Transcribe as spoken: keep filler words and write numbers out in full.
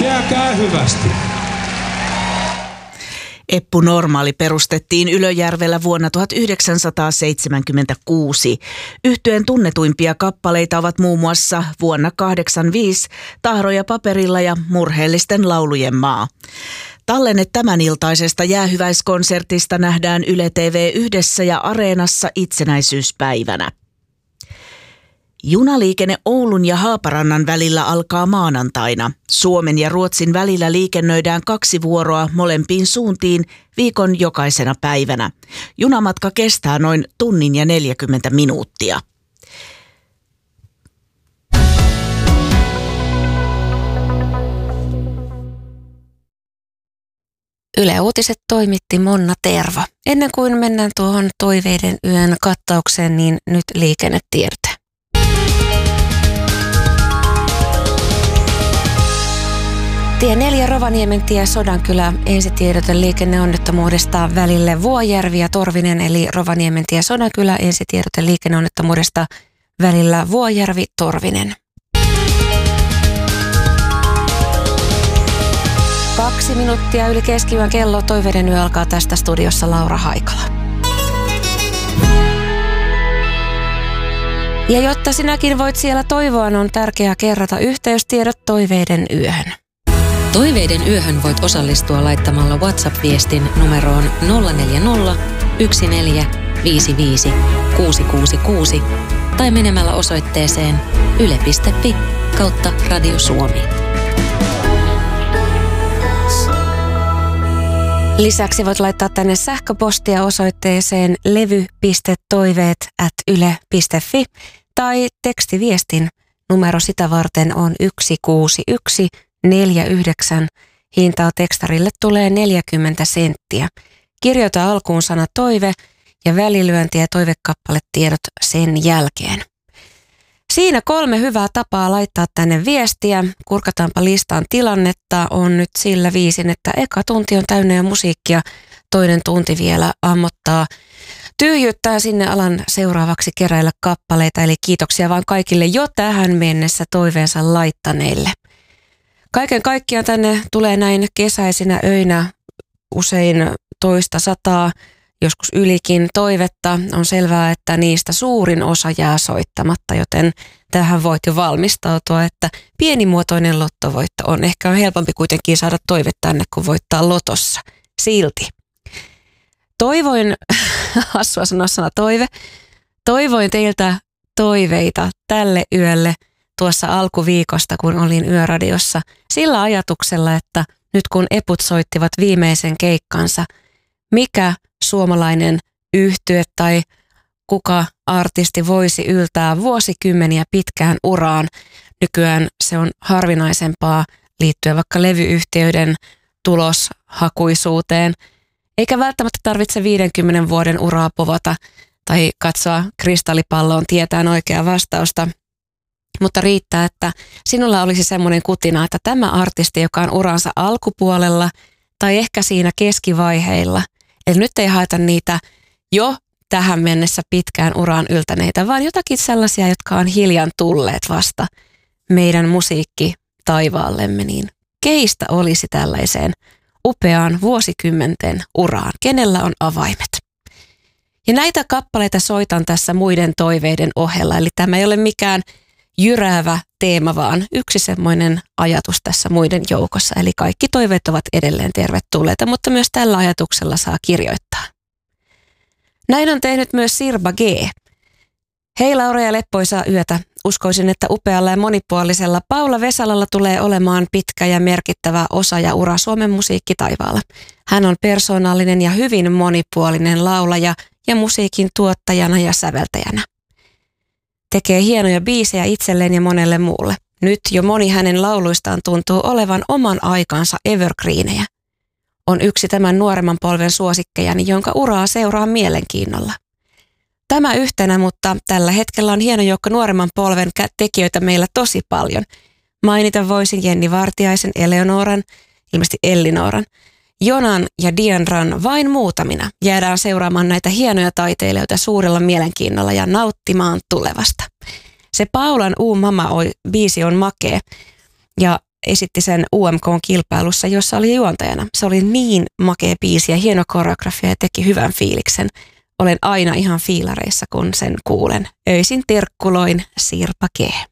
Jääkää hyvästi. Eppu Normaali perustettiin Ylöjärvellä vuonna tuhatyhdeksänsataaseitsemänkymmentäkuusi. Yhtyeen tunnetuimpia kappaleita ovat muun muassa vuonna kahdeksankymmentäviisi Tahroja paperilla ja Murheellisten laulujen maa. Tallenne tämäniltaisesta jäähyväiskonsertista nähdään Yle T V yhdessä ja Areenassa itsenäisyyspäivänä. Junaliikenne Oulun ja Haaparannan välillä alkaa maanantaina. Suomen ja Ruotsin välillä liikennöidään kaksi vuoroa molempiin suuntiin viikon jokaisena päivänä. Junamatka kestää noin tunnin ja neljäkymmentä minuuttia. Yle Uutiset toimitti Monna Tervo. Ennen kuin mennään tuohon Toiveiden yön kattaukseen, niin nyt liikennetiedote. Tie neljä Rovaniemen tie Sodankylä ensitiedote liikenneonnettomuudesta välille Vuojärvi ja Torvinen, eli Rovaniemen tie Sodankylä ensitiedote liikenneonnettomuudesta välillä Vuojärvi Torvinen. Kaksi minuuttia yli keskiyön kello. Toiveiden yö alkaa tästä studiossa Laura Haikala. Ja jotta sinäkin voit siellä toivoa, on tärkeää kerrata yhteystiedot Toiveiden yöhön. Toiveiden yöhön voit osallistua laittamalla WhatsApp-viestin numeroon nolla neljä nolla, yksi neljä, viisi viisi, kuusi kuusi kuusi tai menemällä osoitteeseen yle piste fi kautta Radio Suomi. Lisäksi voit laittaa tänne sähköpostia osoitteeseen levy piste toiveet ät yle piste fi tai tekstiviestin numero sitä varten on yksi kuusi yksi neljä yhdeksän. Hintaa tekstarille tulee neljäkymmentä senttiä. Kirjoita alkuun sana toive ja välilyönti ja toivekappaletiedot sen jälkeen. Siinä kolme hyvää tapaa laittaa tänne viestiä. Kurkataanpa listaan tilannetta. On nyt sillä viisin, että eka tunti on täynnä ja musiikkia. Toinen tunti vielä ammottaa. Tyhjyttää sinne alan seuraavaksi keräillä kappaleita. Eli kiitoksia vaan kaikille jo tähän mennessä toiveensa laittaneille. Kaiken kaikkiaan tänne tulee näin kesäisinä öinä usein toista sataa, joskus ylikin toivetta. On selvää, että niistä suurin osa jää soittamatta, joten tähän voit jo valmistautua, että pienimuotoinen lottovoitto on. Ehkä on helpompi kuitenkin saada toive tänne, kun voittaa lotossa. Silti. Toivoin, hassua sanoa sana toive, toivoin teiltä toiveita tälle yölle tuossa alkuviikosta, kun olin Yöradiossa, sillä ajatuksella, että nyt kun Eput soittivat viimeisen keikkansa, mikä suomalainen yhtye tai kuka artisti voisi yltää vuosikymmeniä pitkään uraan. Nykyään se on harvinaisempaa liittyen vaikka levyyhtiöiden tuloshakuisuuteen, eikä välttämättä tarvitse viidenkymmenen vuoden uraa povata tai katsoa kristallipalloon tietään oikeaa vastausta. Mutta riittää, että sinulla olisi semmoinen kutina, että tämä artisti, joka on uransa alkupuolella tai ehkä siinä keskivaiheilla, eli nyt ei haeta niitä jo tähän mennessä pitkään uraan yltäneitä, vaan jotakin sellaisia, jotka on hiljan tulleet vasta meidän musiikki taivaallemme, niin keistä olisi tällaiseen upeaan vuosikymmenten uraan? Kenellä on avaimet? Ja näitä kappaleita soitan tässä muiden toiveiden ohella, eli tämä ei ole mikään jyräävä teema, vaan yksi semmoinen ajatus tässä muiden joukossa. Eli kaikki toiveet ovat edelleen tervetulleita, mutta myös tällä ajatuksella saa kirjoittaa. Näin on tehnyt myös Sirba G. Hei Laura ja leppoisaa yötä. Uskoisin, että upealla ja monipuolisella Paula Vesalalla tulee olemaan pitkä ja merkittävä osa ja ura Suomen musiikkitaivaalla. Hän on persoonallinen ja hyvin monipuolinen laulaja ja musiikin tuottajana ja säveltäjänä. Tekee hienoja biisejä itselleen ja monelle muulle. Nyt jo moni hänen lauluistaan tuntuu olevan oman aikansa evergreenejä. On yksi tämän nuoremman polven suosikkejani, jonka uraa seuraa mielenkiinnolla. Tämä yhtenä, mutta tällä hetkellä on hieno joukko nuoremman polven tekijöitä meillä tosi paljon. Mainita voisin Jenni Vartiaisen, Eleonoran, ilmeisesti Ellinoran, Jonan ja Dianran vain muutamina. Jäädään seuraamaan näitä hienoja taiteilijoita suurella mielenkiinnolla ja nauttimaan tulevasta. Se Paulan Uu Mama biisi on makea ja esitti sen U M K-kilpailussa, jossa oli juontajana. Se oli niin makea biisi ja hieno koreografia ja teki hyvän fiiliksen. Olen aina ihan fiilareissa, kun sen kuulen. Öisin terkkuloin Sirpa G.